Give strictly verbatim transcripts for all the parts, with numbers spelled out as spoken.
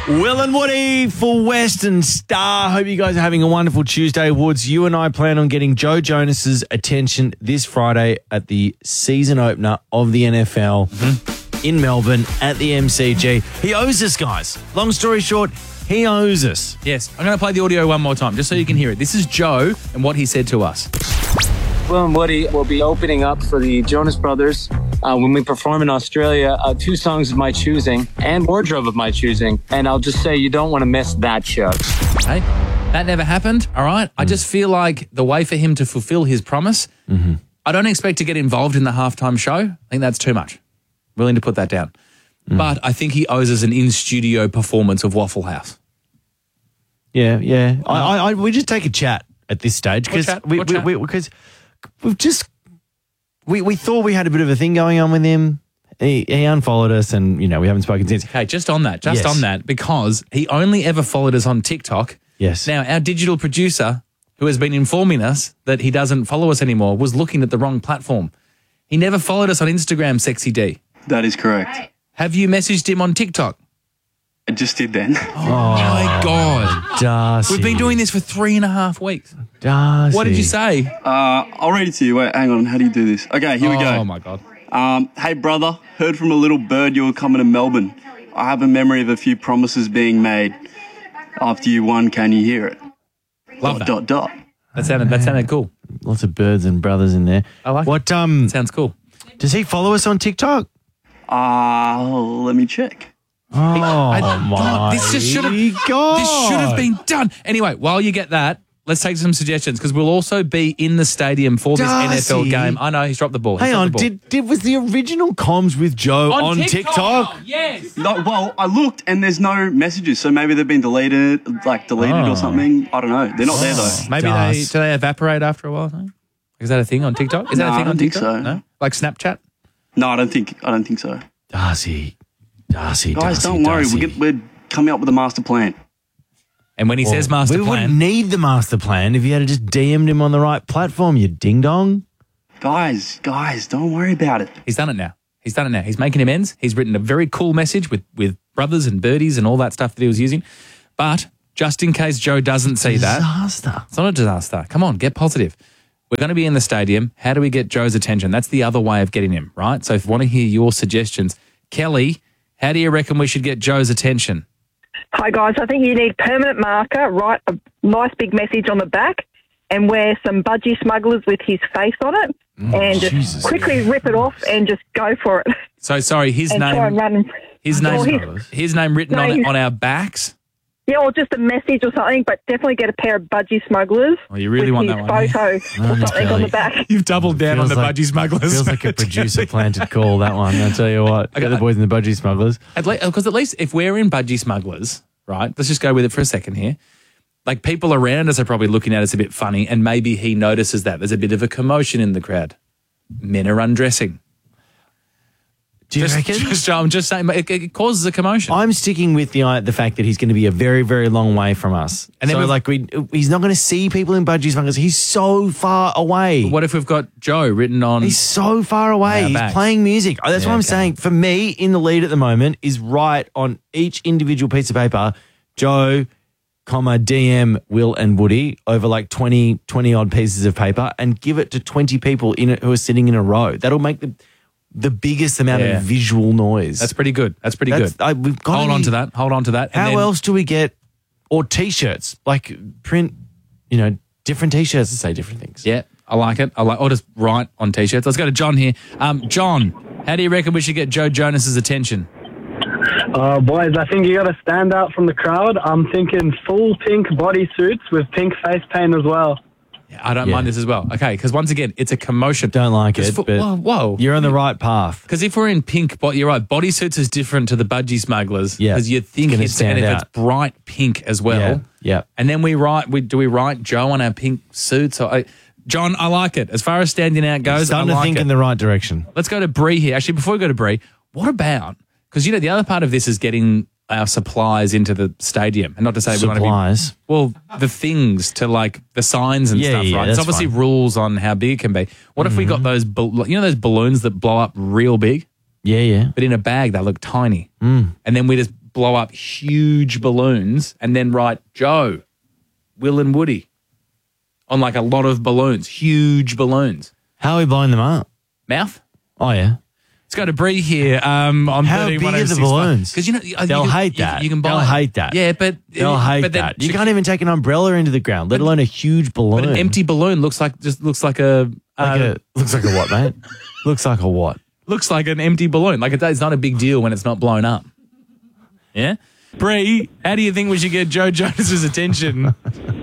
Will and Woody for Western Star. Hope you guys are having a wonderful Tuesday. Woods, you and I plan on getting Joe Jonas's attention this Friday at the season opener of the N F L mm-hmm. in Melbourne at the M C G. He owes us, guys. Long story short, he owes us. Yes. I'm going to play the audio one more time just so you can hear it. This is Joe and what he said to us. Will and Woody will be opening up for the Jonas Brothers uh, when we perform in Australia. Uh, two songs of my choosing and wardrobe of my choosing. And I'll just say you don't want to miss that show. Hey, that never happened, all right? Mm. I just feel like the way for him to fulfill his promise, mm-hmm. I don't expect to get involved in the halftime show. I think that's too much. Willing to put that down. Mm. But I think he owes us an in-studio performance of Waffle House. Yeah, yeah. Uh, I, I, we just take a chat at this stage because we, we, we, because we've just we, we thought we had a bit of a thing going on with him. He, he unfollowed us, and you know we haven't spoken since. Okay, just on that, just yes. on that, because he only ever followed us on TikTok. Yes. Now our digital producer, who has been informing us that he doesn't follow us anymore, was looking at the wrong platform. He never followed us on Instagram, Sexy D. That is correct. Have you messaged him on TikTok? I just did then. Oh, my God. Darcy. We've been doing this for three and a half weeks. Darcy. What did you say? Uh, I'll read it to you. Wait, hang on. How do you do this? Okay, here we go. Oh, my God. Um, hey, brother. Heard from a little bird you were coming to Melbourne. I have a memory of a few promises being made. After you won, can you hear it? Love dot, that. Dot, dot. That sounded, that sounded cool. Lots of birds and brothers in there. I like what, it. Um, Sounds cool. Does he follow us on TikTok? Uh, let me check. Oh, I, my God, this just should have God. This should have been done. Anyway, while you get that, let's take some suggestions because we'll also be in the stadium for this Darcy. N F L game. I know he's dropped the ball. He's Hang on, the ball. did did was the original comms with Joe on, on TikTok? TikTok? Yes. No, well, I looked and there's no messages, so maybe they've been deleted, like deleted Oh. or something. I don't know. They're not there though. Maybe they do they evaporate after a while? No? Is that a thing on TikTok? Is that No, a thing I don't on think TikTok? so. No, like Snapchat. No, I don't think. I don't think so. Darcy, Darcy, Guys, Darcy, don't worry. Darcy. We get, we're coming up with a master plan. And when he Well, says master we plan, wouldn't need the master plan if you had just D M'd him on the right platform, you ding dong. Guys, guys, don't worry about it. he's done it now. He's done it now. He's making amends. He's written a very cool message with with brothers and birdies and all that stuff that he was using. But just in case Joe doesn't see that, Disaster. it's not a disaster. Come on, get positive. We're going to be in the stadium. How do we get Joe's attention? That's the other way of getting him, right? So if you want to hear your suggestions, Kelly, how do you reckon we should get Joe's attention? Hi, guys. I think you need permanent marker, write a nice big message on the back, and wear some budgie smugglers with his face on it, and just Jesus. quickly rip it off and just go for it. So sorry, his and try and name, run. And, his or name, his- his name written No, on his- on our backs. yeah, or just a message or something, but definitely get a pair of budgie smugglers. Oh, you really with want his that one, photo Oh, or something on Kelly. the back. You've doubled down on Feels the like- budgie smugglers. Feels like a producer planted call, that one. I'll tell you what. Get the boys in the budgie smugglers. At least, because at least if we're in budgie smugglers, right? Let's just go with it for a second here. Like people around us are probably looking at us a bit funny, and maybe he notices that there's a bit of a commotion in the crowd. Men are undressing. Do you Just, reckon? just, I'm just saying, it, it causes a commotion. I'm sticking with the uh, the fact that he's going to be a very, very long way from us. And then so, we've- like, we he's not going to see people in budgie smugglers. He's so far away. What if we've got Joe written on? He's so far away. Yeah, He's back. playing music. Oh, that's Yeah, what I'm okay. saying. For me, in the lead at the moment is write on each individual piece of paper, Joe, comma, D M, Will and Woody over like twenty, twenty odd pieces of paper and give it to twenty people in it who are sitting in a row. That'll make the the biggest amount Yeah. of visual noise. That's pretty good. That's pretty That's- good. I, we've got Hold on to that. Hold on to that. And How then- else do we get, or T-shirts, like print, you know, different T-shirts that say different things. Yeah, I like it. I like. Or just write on t-shirts. Let's go to John here. Um, John, how do you reckon we should get Joe Jonas's attention? Uh, boys, I think you got to stand out from the crowd. I'm thinking full pink bodysuits with pink face paint as well. Yeah, I don't Yeah. mind this as well. Okay, because once again, it's a commotion. Don't like Just it, for- but whoa, whoa. you're on the right path. Because if we're in pink, but you're right, bodysuits is different to the budgie smugglers. Yeah, because you think it's gonna it's, stand and if out. it's bright pink as well. Yeah, yeah. And then we write. We do we write Joe on our pink suits? Or, I, John, I like it. As far as standing out goes, Starting I to like think it. in the right direction. Let's go to Bree here. Actually, before we go to Bree, what about, because, you know, the other part of this is getting our supplies into the stadium. And not to say we want to be... Supplies. Well, the things to, like, the signs and Yeah, stuff, yeah, right? There's that's obviously fine. rules on how big it can be. What if we got those, bal- you know those balloons that blow up real big? Yeah, yeah. But in a bag, they look tiny. Mm. And then we just blow up huge balloons and then write Joe, Will and Woody on like a lot of balloons, huge balloons. How are we blowing them up? Mouth? Oh, yeah. Let's go to Bree here. Um, on How big are the balloons? Because you know you They'll can, hate you, that. You can buy They'll it. hate that. Yeah, but They'll hate but then that. You can't even take an umbrella into the ground, let But- alone a huge balloon. But an empty balloon looks like just looks like a, Like uh, a looks like a what, mate? Looks like a what? looks like an empty balloon. Like it's not a big deal when it's not blown up. Yeah, Bree, how do you think we should get Joe Jonas's attention?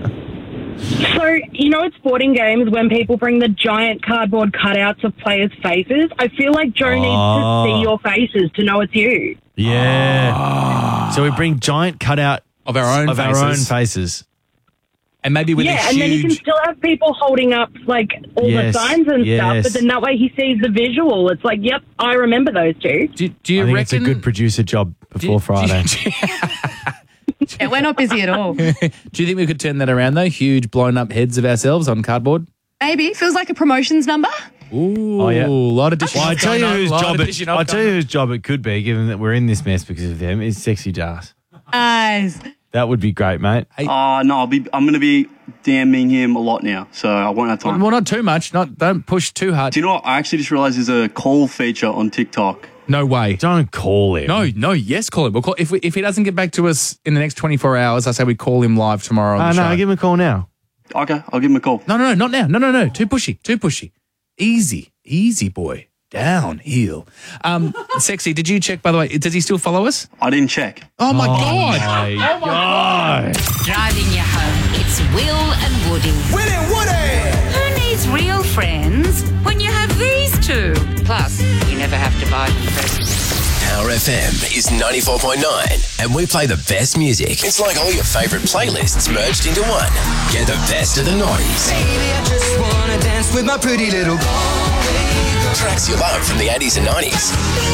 So, you know, at sporting games when people bring the giant cardboard cutouts of players' faces, I feel like Joe Oh. needs to see your faces to know it's you. Yeah. So we bring giant cutout Of our own of faces. our own faces. And maybe with yeah, a and then you can huge. still have people holding up, like, all Yes, the signs and yes. stuff, but then that way he sees the visual. It's like, yep, I remember those two. Do, do you I think reckon it's a good producer job do- before do- Friday. Do, Yeah, we're not busy at all. do you think we could turn that around though? Huge blown up heads of ourselves on cardboard. Maybe. Feels like a promotions number. Ooh, Oh, yeah. a lot of dishing. Well, I off tell you going on, whose lot job of it. dishing off I tell you going whose job it could be, given that we're in this mess because of them. Is Sexy Jas. Nice. That would be great, mate. Uh, no, I'll be, I'm going to be damning him a lot now, so I won't have on. time. Well, not too much. Not don't push too hard. Do you know what? I actually just realized there's a call feature on TikTok. No way. Don't call him. No, no. Yes, call him. We'll call if we, if he doesn't get back to us in the next twenty-four hours. I say we call him live tomorrow on Uh, the no, show. give him a call now. Okay, I'll give him a call. No, no, no, not now. No, no, no. Too pushy. Too pushy. Easy. Easy, boy. Downhill. Um, Sexy, did you check, by the way, does he still follow us? I didn't check. Oh, my Oh, God. my God. Driving you home, it's Will and Woody. Will and Woody! Who needs real friends when you have these two? Plus, you never have to buy them presents. Power F M is ninety-four point nine, and we play the best music. It's like all your favourite playlists merged into one. Get the best of the noughties. Baby, I just wanna dance with my pretty little Tracks you love from the eighties and nineties.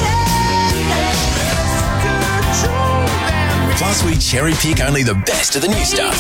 Plus, we cherry pick only the best of the new stuff.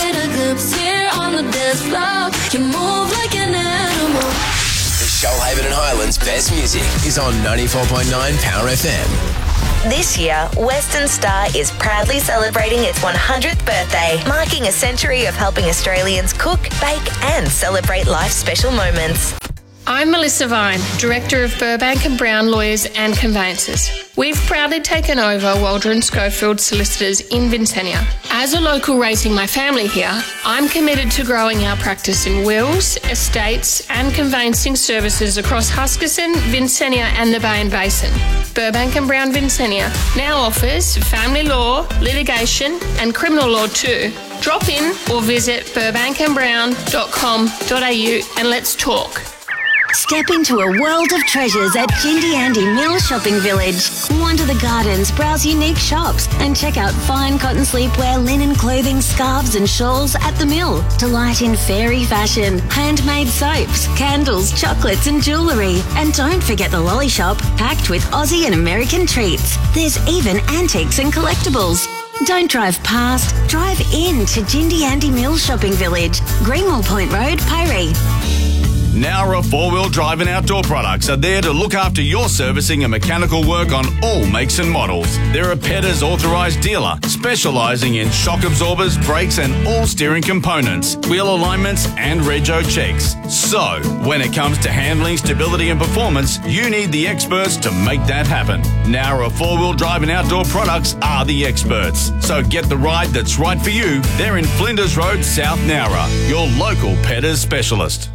The Shoalhaven and Highlands best music is on ninety-four point nine Power F M. This year, Western Star is proudly celebrating its one hundredth birthday, marking a century of helping Australians cook, bake and celebrate life's special moments. I'm Melissa Vine, Director of Burbank and Brown Lawyers and Conveyancers. We've proudly taken over Waldron Schofield Solicitors in Vincennia. As a local raising my family here, I'm committed to growing our practice in wills, estates and conveyancing services across Huskisson, Vincennia and the Bay and Basin. Burbank and Brown Vincennia now offers family law, litigation and criminal law too. Drop in or visit burbank and brown dot com dot a u and let's talk. Step into a world of treasures at Jindy Andy Mill Shopping Village. Wander the gardens, browse unique shops, and check out fine cotton sleepwear, linen clothing, scarves and shawls at the mill. Delight in fairy fashion, handmade soaps, candles, chocolates and jewellery. And don't forget the lolly shop, packed with Aussie and American treats. There's even antiques and collectibles. Don't drive past, drive in to Jindy Andy Mill Shopping Village, Greenwell Point Road, Piree. Nowra four-wheel drive and outdoor products are there to look after your servicing and mechanical work on all makes and models. They're a Petters authorised dealer, specialising in shock absorbers, brakes and all steering components, wheel alignments and rego checks. So, when it comes to handling, stability and performance, you need the experts to make that happen. Nowra four-wheel drive and outdoor products are the experts. So get the ride that's right for you. They're in Flinders Road, South Nowra, your local Petters specialist.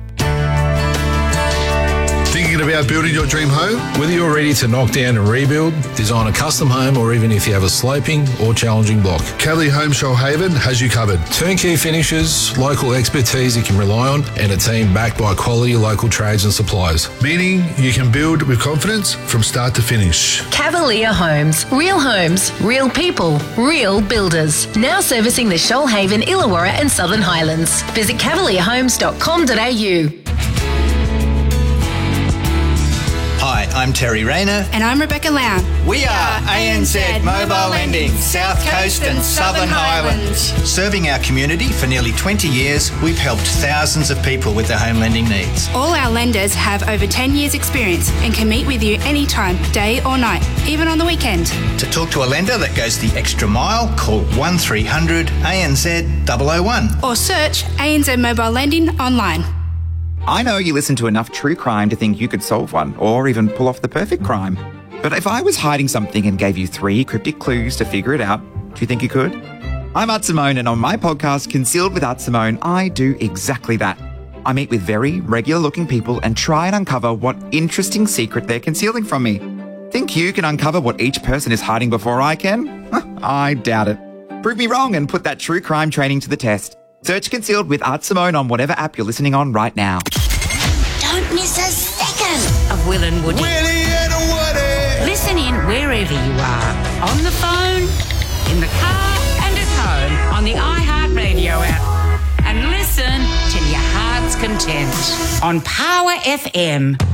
Thinking about building your dream home? Whether you're ready to knock down and rebuild, design a custom home, or even if you have a sloping or challenging block, Cavalier Home Shoalhaven has you covered. Turnkey finishes, local expertise you can rely on, and a team backed by quality local trades and suppliers. Meaning you can build with confidence from start to finish. Cavalier Homes. Real homes, real people, real builders. Now servicing the Shoalhaven, Illawarra and Southern Highlands. Visit cavalier homes dot com dot a u. Hi, I'm Terry Rayner. And I'm Rebecca Lown. We are A N Z Mobile Lending, South Coast and Southern Highlands. Serving our community for nearly twenty years, we've helped thousands of people with their home lending needs. All our lenders have over ten years experience and can meet with you anytime, day or night, even on the weekend. To talk to a lender that goes the extra mile, call one three hundred A N Z double oh one. Or search A N Z Mobile Lending online. I know you listen to enough true crime to think you could solve one, or even pull off the perfect crime. But if I was hiding something and gave you three cryptic clues to figure it out, do you think you could? I'm Art Simone, and on my podcast, Concealed with Art Simone, I do exactly that. I meet with very regular-looking people and try and uncover what interesting secret they're concealing from me. Think you can uncover what each person is hiding before I can? I doubt it. Prove me wrong and put that true crime training to the test. Search Concealed with Art Simone on whatever app you're listening on right now. Don't miss a second of Will and Woody. Willie and Woody. Listen in wherever you are. On the phone, in the car, and at home on the iHeartRadio app. And listen till your heart's content on Power F M.